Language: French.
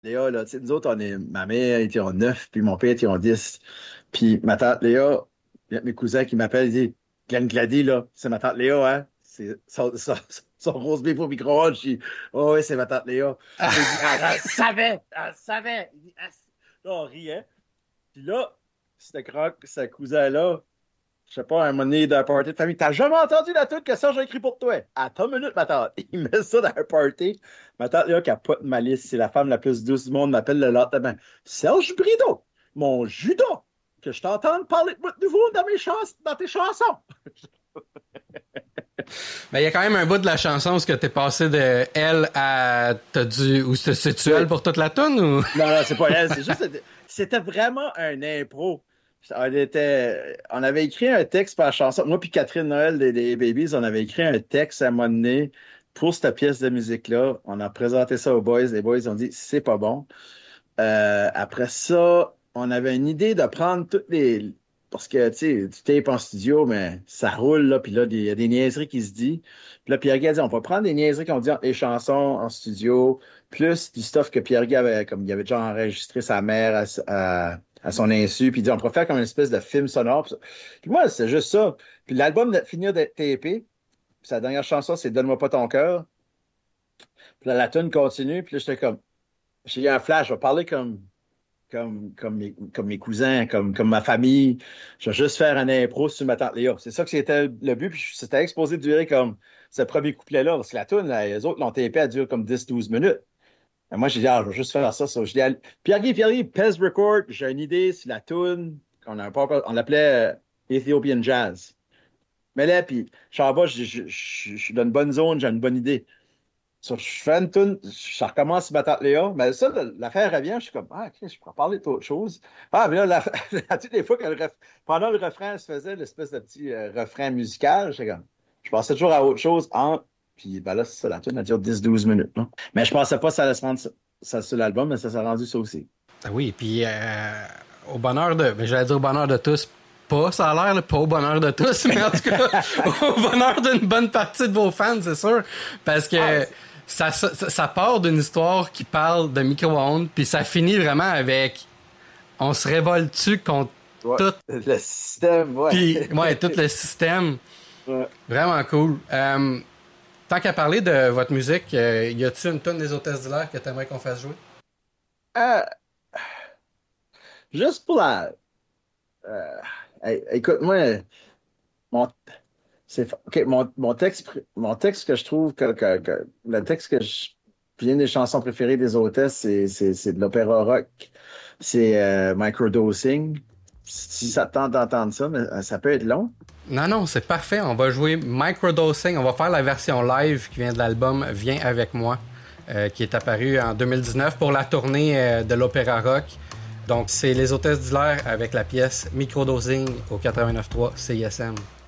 Léa, là, tu sais, nous autres, ma mère était en 9, puis mon père était en 10. Puis ma tante Léa, il y a mes cousins qui m'appellent, ils disent, Glenn Glady, là, c'est ma tante Léa, hein? C'est son rose beef au micro-ondes. Je dis, oh, oui, c'est ma tante Léa. Puis il dit, elle savait. Il dit, là, on riait. Puis là, ce cousin-là, je sais pas, un moment donné d'un party de famille. T'as jamais entendu la tune que Serge a écrit pour toi? Attends une minute, ma tante. Il met ça dans un party. Ma tante, là, qui a pas de malice, c'est la femme la plus douce du monde, m'appelle le lendemain. Serge Brideau, mon judas, que je t'entende parler de nouveau dans tes chansons. Mais il y a quand même un bout de la chanson où ce que t'es passé de elle à t'as dû ou c'est-tu elle pour toute la tune ou Non, c'est pas elle, c'est juste c'était vraiment un impro. On avait écrit un texte par chanson. Moi puis Catherine Noël des Babies, on avait écrit un texte à un moment donné pour cette pièce de musique-là. On a présenté ça aux boys. Les boys ont dit c'est pas bon. Après ça, on avait une idée de prendre toutes les. Parce que, tu sais, tu tapes en studio, mais ça roule, là, puis là, il y a des niaiseries qui se disent. Puis là, Pierre-Guy a dit, on va prendre des niaiseries qu'on dit entre les chansons en studio, plus du stuff que Pierre-Guy avait, comme il avait déjà enregistré sa mère à son insu, puis il dit, on pourrait faire comme une espèce de film sonore. Puis moi, c'est juste ça. Puis l'album de finir d'être tapé, puis sa dernière chanson, c'est Donne-moi pas ton cœur. Puis là, la tune continue, puis là, j'étais comme, j'ai eu un flash, je vais parler comme mes cousins, comme ma famille. Je vais juste faire un impro sur ma tante Léa. C'est ça que c'était le but. Puis c'était exposé de durer comme ce premier couplet-là. Parce que la toune, les autres l'ont tapé, elle dure comme 10-12 minutes. Et moi, j'ai dit, je vais juste faire ça. Je dis, Pierre-Guy, pèse record. J'ai une idée sur la toune. On l'appelait Ethiopian Jazz. Mais là, puis, je suis en bas, je suis dans une bonne zone, j'ai une bonne idée. So, je fais une tune, je recommence sur ma tante Léa, mais ça, l'affaire revient, je suis comme, ok, je pourrais parler d'autre chose. Mais là, toutes les fois que pendant le refrain se faisait, l'espèce de petit refrain musical, je pensais toujours à autre chose, puis ben là, c'est ça, la tune, elle dure 10-12 minutes, non? Mais je pensais pas que ça allait se rendre ça sur l'album, mais ça s'est rendu ça aussi. Ah oui, puis au bonheur de, mais j'allais dire au bonheur de tous, pas, ça a l'air, là, pas au bonheur de tous, mais en tout cas, au bonheur d'une bonne partie de vos fans, c'est sûr, parce que ça part d'une histoire qui parle de micro-ondes, puis ça finit vraiment avec on se révolte-tu contre tout le système, puis tout le système. Ouais. Vraiment cool. Tant qu'à parler de votre musique, y a-tu une tonne des Hôtesses d'Hilaire que t'aimerais qu'on fasse jouer? Euh, juste pour la. Écoute, moi, mon, OK, mon texte que je trouve le texte que je une des chansons préférées des hôtesses, c'est de l'opéra rock. C'est Microdosing. Si ça te tente d'entendre ça, mais ça peut être long. Non, c'est parfait. On va jouer Microdosing. On va faire la version live qui vient de l'album Viens avec moi, qui est apparu en 2019 pour la tournée de l'opéra rock. Donc, c'est les Hôtesses d'Hilaire avec la pièce Microdosing au 89.3 CISM.